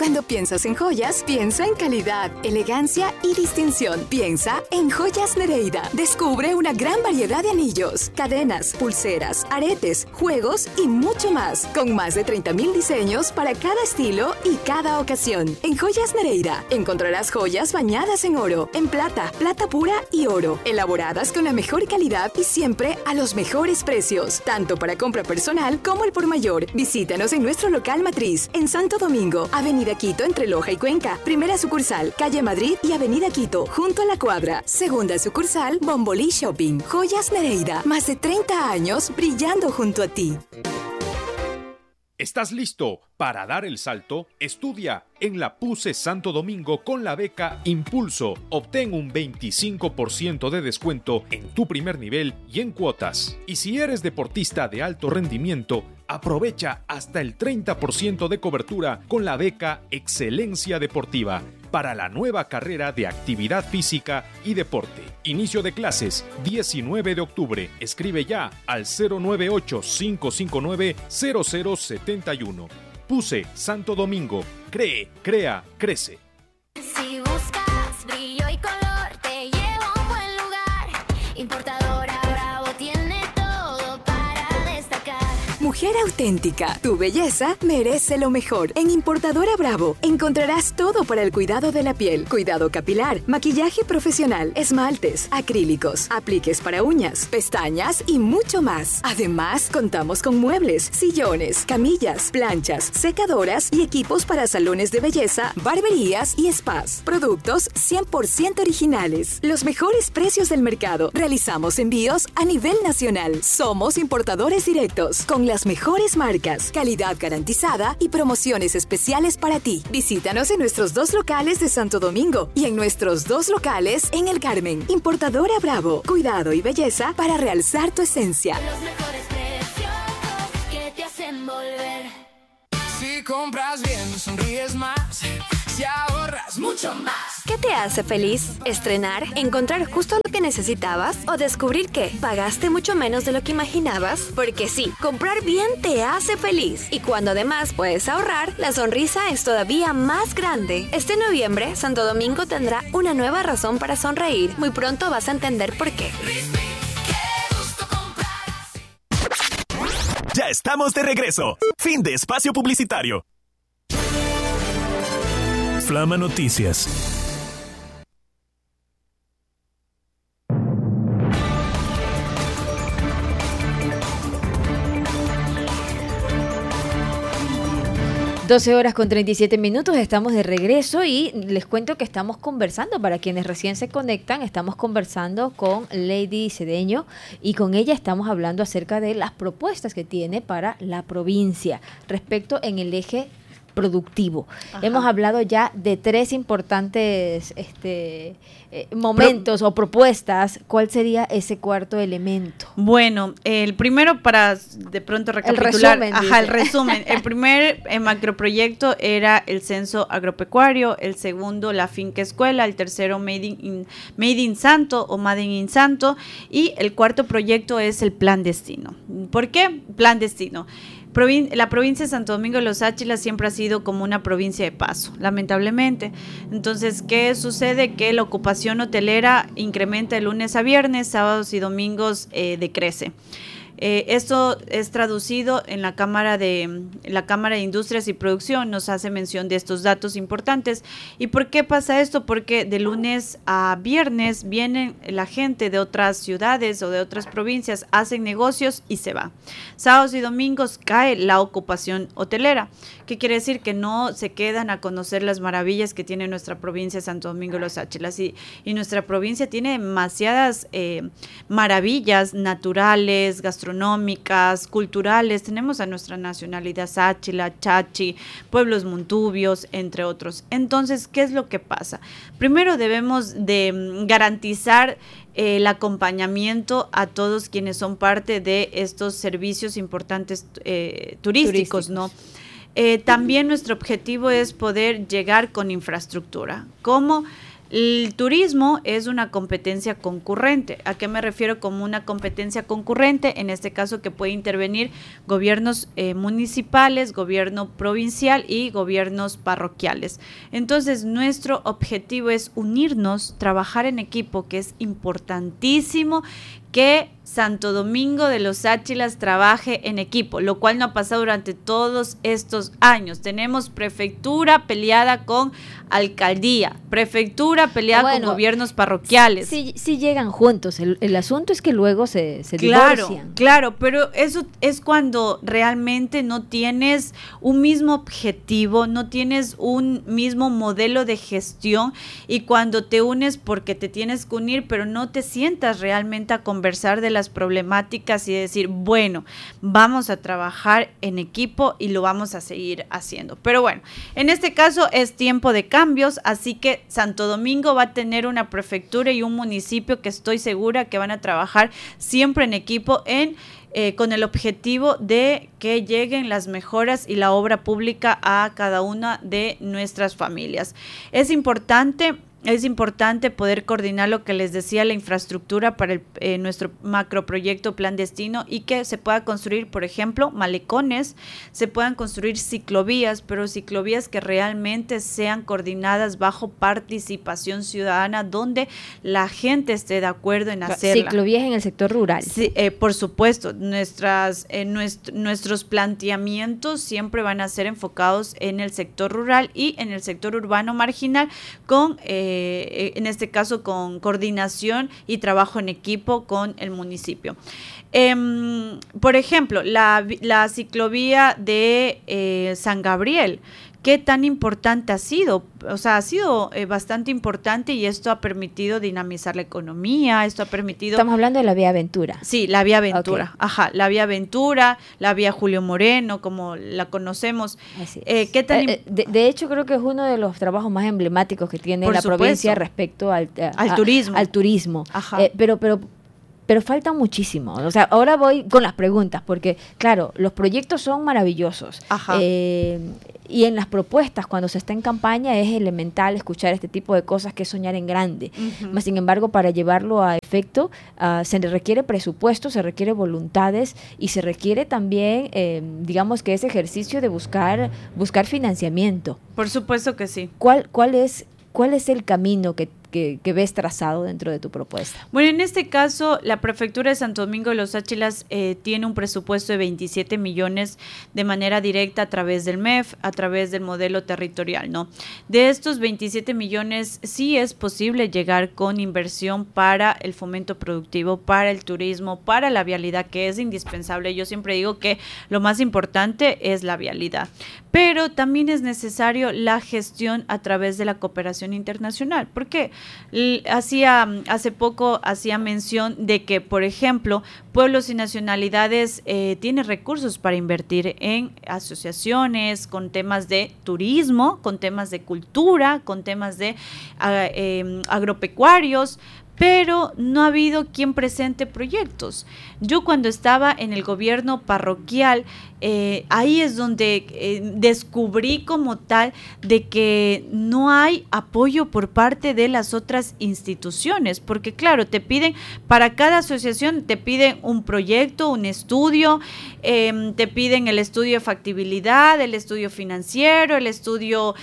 Cuando piensas en joyas, piensa en calidad, elegancia y distinción. Piensa en Joyas Nereida. Descubre una gran variedad de anillos, cadenas, pulseras, aretes, juegos y mucho más. Con más de 30,000 diseños para cada estilo y cada ocasión. En Joyas Nereida encontrarás joyas bañadas en oro, en plata, plata pura y oro. Elaboradas con la mejor calidad y siempre a los mejores precios. Tanto para compra personal como el por mayor. Visítanos en nuestro local matriz, en Santo Domingo, Avenida Quito entre Loja y Cuenca. Primera sucursal, Calle Madrid y Avenida Quito, junto a la Cuadra. Segunda sucursal, Bombolí Shopping. Joyas Nereida, más de 30 años brillando junto a ti. ¿Estás listo para dar el salto? Estudia en la PUCE Santo Domingo con la beca Impulso. Obtén un 25% de descuento en tu primer nivel y en cuotas. Y si eres deportista de alto rendimiento, aprovecha hasta el 30% de cobertura con la beca Excelencia Deportiva para la nueva carrera de actividad física y deporte. Inicio de clases 19 de octubre. Escribe ya al 098-559-0071. PUCE Santo Domingo. Cree, crea, crece. Si buscas brillo y color, te lleva a un buen lugar. Importadora Bravo tiene todo para destacar. Mujer auténtica, tu belleza merece lo mejor. En Importadora Bravo encontrarás todo para el cuidado de la piel, cuidado capilar, maquillaje profesional, esmaltes, acrílicos, apliques para uñas, pestañas y mucho más. Además, contamos con muebles, sillones, camillas, planchas, secadoras y equipos para salones de belleza, barberías y spas. Productos 100% originales. Los mejores precios del mercado. Realizamos envíos a nivel nacional. Somos importadores directos con las mejores marcas, calidad garantizada y promociones especiales para ti. Visítanos en nuestros 2 locales de Santo Domingo y en nuestros 2 locales en El Carmen. Importadora Bravo, cuidado y belleza para realzar tu esencia. Los mejores precios que te hacen volver. Si compras bien, sonríes más. Si ahorras mucho más. ¿Qué te hace feliz? ¿Estrenar? ¿Encontrar justo lo que necesitabas? ¿O descubrir que pagaste mucho menos de lo que imaginabas? Porque sí, comprar bien te hace feliz. Y cuando además puedes ahorrar, la sonrisa es todavía más grande. Este noviembre, Santo Domingo tendrá una nueva razón para sonreír. Muy pronto vas a entender por qué. Ya estamos de regreso. Fin de espacio publicitario. Flama Noticias. (12:37) Estamos de regreso y les cuento que estamos conversando, para quienes recién se conectan, estamos conversando con Lady Cedeño y con ella estamos hablando acerca de las propuestas que tiene para la provincia respecto en el eje productivo. Ajá. Hemos hablado ya de 3 importantes momentos o propuestas. ¿Cuál sería ese cuarto elemento? Bueno, el primero, para de pronto recapitular, el resumen. El primer macroproyecto era el censo agropecuario, el segundo la finca escuela, el tercero Made in Santo o Made in Santo, y el cuarto proyecto es el Plan Destino. ¿Por qué Plan Destino? La provincia de Santo Domingo de los Áchilas siempre ha sido como una provincia de paso, lamentablemente. Entonces, ¿qué sucede? Que la ocupación hotelera incrementa de lunes a viernes, sábados y domingos decrece. Esto es traducido en la Cámara de Industrias y Producción, nos hace mención de estos datos importantes. ¿Y por qué pasa esto? Porque de lunes a viernes vienen la gente de otras ciudades o de otras provincias, hacen negocios y se va. Sábados y domingos cae la ocupación hotelera. ¿Qué quiere decir? Que no se quedan a conocer las maravillas que tiene nuestra provincia de Santo Domingo de los Áchilas. Y nuestra provincia tiene demasiadas maravillas naturales, gastronómicas, culturales. Tenemos a nuestra nacionalidad sáchila, chachi, pueblos montubios, entre otros. Entonces, ¿qué es lo que pasa? Primero debemos de garantizar el acompañamiento a todos quienes son parte de estos servicios importantes turísticos, ¿no? También nuestro objetivo es poder llegar con infraestructura. ¿Cómo? El turismo es una competencia concurrente. ¿A qué me refiero como una competencia concurrente? En este caso que puede intervenir gobiernos municipales, gobierno provincial y gobiernos parroquiales. Entonces, nuestro objetivo es unirnos, trabajar en equipo, que es importantísimo que Santo Domingo de los Áchilas trabaje en equipo, lo cual no ha pasado durante todos estos años. Tenemos prefectura peleada con alcaldía, prefectura peleada con gobiernos parroquiales. Sí llegan juntos, el asunto es que luego se divorcian. Claro, pero eso es cuando realmente no tienes un mismo objetivo, no tienes un mismo modelo de gestión, y cuando te unes porque te tienes que unir, pero no te sientas realmente a conversar de las problemáticas y decir, bueno, vamos a trabajar en equipo y lo vamos a seguir haciendo. Pero bueno, en este caso es tiempo de cambios, así que Santo Domingo va a tener una prefectura y un municipio que estoy segura que van a trabajar siempre en equipo con el objetivo de que lleguen las mejoras y la obra pública a cada una de nuestras familias. Es importante poder coordinar lo que les decía, la infraestructura para nuestro macroproyecto Plan Destino, y que se pueda construir, por ejemplo, malecones, se puedan construir ciclovías, pero ciclovías que realmente sean coordinadas bajo participación ciudadana, donde la gente esté de acuerdo en hacerla. Ciclovías en el sector rural. Sí, por supuesto, nuestros planteamientos siempre van a ser enfocados en el sector rural y en el sector urbano marginal, con en este caso con coordinación y trabajo en equipo con el municipio. Por ejemplo, la ciclovía de San Gabriel, ¿qué tan importante ha sido? O sea, ha sido bastante importante, y esto ha permitido dinamizar la economía, esto ha permitido... Estamos hablando de la Vía Ventura. Sí, la Vía Ventura, Okay. Ajá, la Vía Ventura, la Vía Julio Moreno, como la conocemos. Así es. ¿Qué tan de hecho, creo que es uno de los trabajos más emblemáticos que tiene la provincia respecto al turismo. Al turismo. Ajá. Pero falta muchísimo. O sea, ahora voy con las preguntas, porque, claro, los proyectos son maravillosos. Ajá. Y en las propuestas, cuando se está en campaña, es elemental escuchar este tipo de cosas, que es soñar en grande. Uh-huh. Sin embargo, para llevarlo a efecto, se requiere presupuesto, se requiere voluntades, y se requiere también, digamos, que ese ejercicio de buscar financiamiento. Por supuesto que sí. ¿Cuál es el camino que ves trazado dentro de tu propuesta? Bueno, en este caso, la Prefectura de Santo Domingo de los Áchilas tiene un presupuesto de 27 millones de manera directa a través del MEF, a través del modelo territorial, ¿no? De estos 27 millones, sí es posible llegar con inversión para el fomento productivo, para el turismo, para la vialidad, que es indispensable. Yo siempre digo que lo más importante es la vialidad, pero también es necesario la gestión a través de la cooperación internacional. ¿Por qué? Hace poco hacía mención de que, por ejemplo, pueblos y nacionalidades tienen recursos para invertir en asociaciones con temas de turismo, con temas de cultura, con temas de agropecuarios, pero no ha habido quien presente proyectos. Yo, cuando estaba en el gobierno parroquial, ahí es donde descubrí como tal de que no hay apoyo por parte de las otras instituciones, porque claro, te piden, para cada asociación te piden un proyecto, un estudio, te piden el estudio de factibilidad, el estudio financiero, el estudio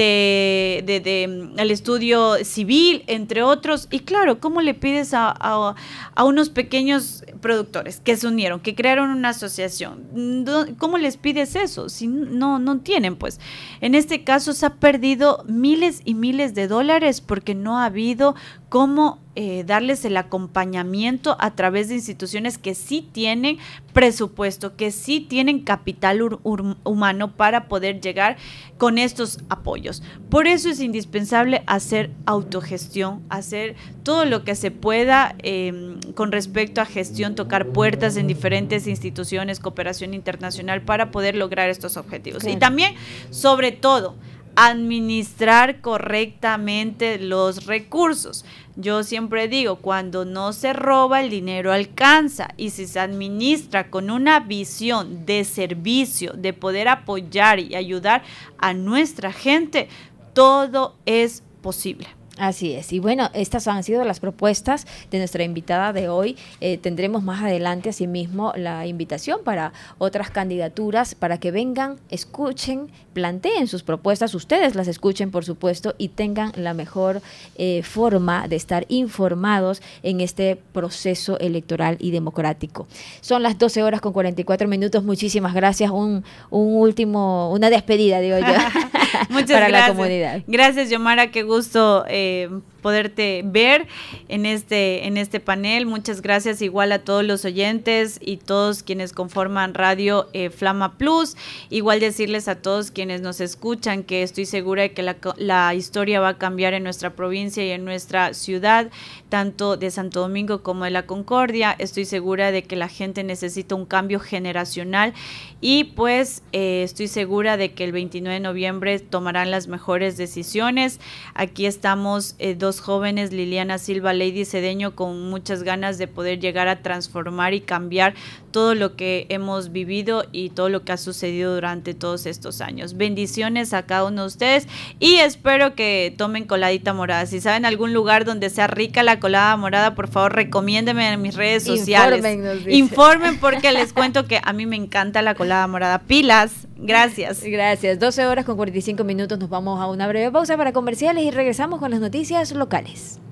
el estudio civil, entre otros. Y claro, ¿cómo le pides a unos pequeños productores que se unieron, que crearon una asociación? ¿Cómo les pides eso? Si no tienen, pues. En este caso se ha perdido miles y miles de dólares porque no ha habido cómo darles el acompañamiento a través de instituciones que sí tienen presupuesto, que sí tienen capital humano para poder llegar con estos apoyos. Por eso es indispensable hacer autogestión, hacer todo lo que se pueda con respecto a gestión, tocar puertas en diferentes instituciones, cooperación internacional, para poder lograr estos objetivos. Claro. Y también, sobre todo, administrar correctamente los recursos. Yo siempre digo, cuando no se roba, el dinero alcanza, y si se administra con una visión de servicio, de poder apoyar y ayudar a nuestra gente, todo es posible. Así es. Y bueno, estas han sido las propuestas de nuestra invitada de hoy. Tendremos más adelante, asimismo, la invitación para otras candidaturas para que vengan, escuchen, planteen sus propuestas, ustedes las escuchen, por supuesto, y tengan la mejor forma de estar informados en este proceso electoral y democrático. Son las 12:44. Muchísimas gracias. Una despedida, digo yo. Muchas para gracias. La comunidad. Gracias, Yomara, qué gusto poderte ver en este panel. Muchas gracias igual a todos los oyentes y todos quienes conforman Radio Flama Plus. Igual decirles a todos quienes nos escuchan que estoy segura de que la historia va a cambiar en nuestra provincia y en nuestra ciudad, tanto de Santo Domingo como de La Concordia. Estoy segura de que la gente necesita un cambio generacional y pues estoy segura de que el 29 de noviembre tomarán las mejores decisiones. Aquí estamos dos jóvenes, Liliana Silva, Lady Cedeño, con muchas ganas de poder llegar a transformar y cambiar todo lo que hemos vivido y todo lo que ha sucedido durante todos estos años. Bendiciones a cada uno de ustedes y espero que tomen coladita morada. Si saben algún lugar donde sea rica la colada morada, por favor recomiéndenme en mis redes sociales. Informen porque les cuento que a mí me encanta la colada morada. Pilas, gracias. Gracias. 12:45. Nos vamos a una breve pausa para comerciales y regresamos con las noticias locales.